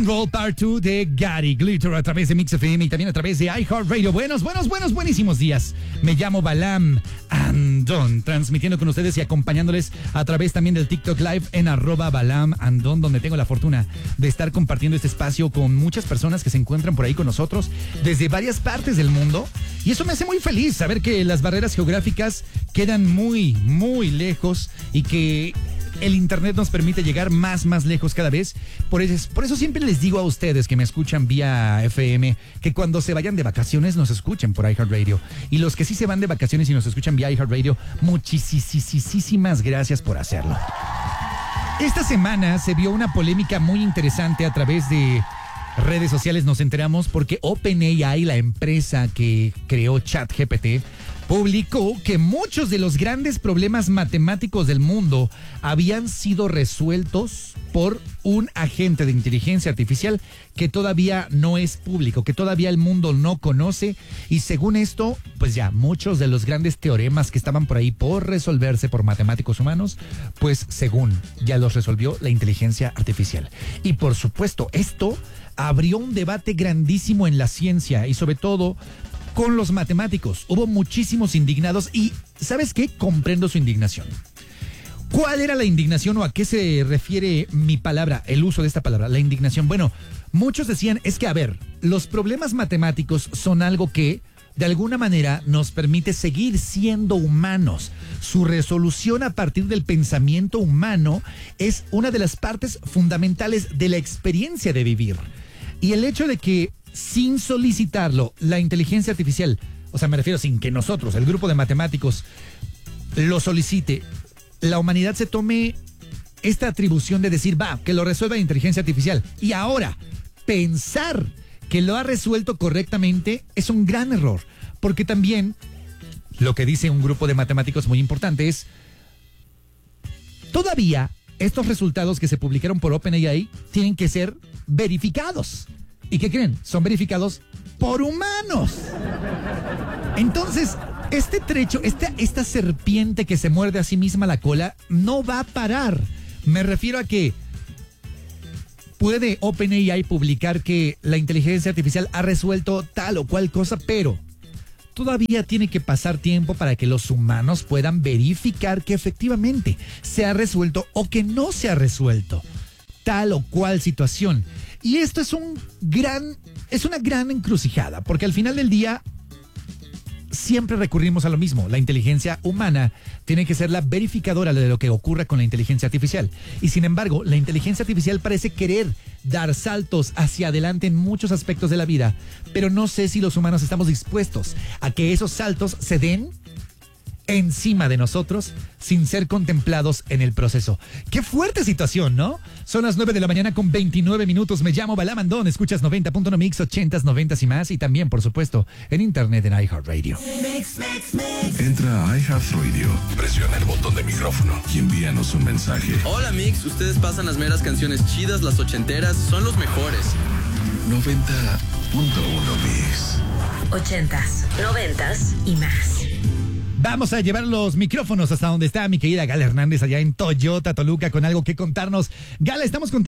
Roll Part 2 de Gary Glitter a través de Mix FM y también a través de iHeartRadio. Buenísimos días. Me llamo Balam Andón, transmitiendo con ustedes y acompañándoles a través también del TikTok Live en @BalamAndón, donde tengo la fortuna de estar compartiendo este espacio con muchas personas que se encuentran por ahí con nosotros desde varias partes del mundo. Y eso me hace muy feliz, saber que las barreras geográficas quedan muy lejos y que el internet nos permite llegar más lejos cada vez. Por eso siempre les digo a ustedes que me escuchan vía FM que cuando se vayan de vacaciones nos escuchen por iHeartRadio. Y los que sí se van de vacaciones y nos escuchan vía iHeartRadio, muchísimas gracias por hacerlo. Esta semana se vio una polémica muy interesante a través de redes sociales. Nos enteramos porque OpenAI, la empresa que creó ChatGPT, publicó que muchos de los grandes problemas matemáticos del mundo habían sido resueltos por un agente de inteligencia artificial que todavía no es público, que todavía el mundo no conoce. Y según esto, pues ya muchos de los grandes teoremas que estaban por ahí por resolverse por matemáticos humanos, pues según ya los resolvió la inteligencia artificial. Y por supuesto, esto abrió un debate grandísimo en la ciencia y sobre todo con los matemáticos. Hubo muchísimos indignados y, ¿sabes qué? Comprendo su indignación. ¿Cuál era la indignación o a qué se refiere mi palabra, el uso de esta palabra, la indignación? Bueno, muchos decían, es que, a ver, los problemas matemáticos son algo que, de alguna manera, nos permite seguir siendo humanos. Su resolución a partir del pensamiento humano es una de las partes fundamentales de la experiencia de vivir. Y el hecho de que sin solicitarlo, la inteligencia artificial, o sea, me refiero sin que nosotros, el grupo de matemáticos, lo solicite, la humanidad se tome esta atribución de decir, que lo resuelva la inteligencia artificial. Y ahora, pensar que lo ha resuelto correctamente es un gran error. Porque también, lo que dice un grupo de matemáticos muy importante es, todavía estos resultados que se publicaron por OpenAI tienen que ser verificados. ¿Y qué creen? Son verificados por humanos. Entonces, este trecho, esta serpiente que se muerde a sí misma la cola, no va a parar. Me refiero a que puede OpenAI publicar que la inteligencia artificial ha resuelto tal o cual cosa, pero todavía tiene que pasar tiempo para que los humanos puedan verificar que efectivamente se ha resuelto o que no se ha resuelto tal o cual situación. Y esto es una gran encrucijada, porque al final del día siempre recurrimos a lo mismo. La inteligencia humana tiene que ser la verificadora de lo que ocurra con la inteligencia artificial. Y sin embargo, la inteligencia artificial parece querer dar saltos hacia adelante en muchos aspectos de la vida, pero no sé si los humanos estamos dispuestos a que esos saltos se den encima de nosotros sin ser contemplados en el proceso. ¡Qué fuerte situación!, ¿no? Son las 9 de la mañana con 29 minutos. Me llamo Balam Andón. Escuchas 90.1 Mix, 80s, 90s y más. Y también, por supuesto, en internet en iHeartRadio. Entra a iHeartRadio, presiona el botón de micrófono y envíanos un mensaje. Hola Mix, ustedes pasan las meras canciones chidas, las ochenteras, son los mejores. 90.1 Mix. 80s, 90s y más. Vamos a llevar los micrófonos hasta donde está mi querida Gala Hernández allá en Toyota, Toluca, con algo que contarnos. Gala, estamos contigo.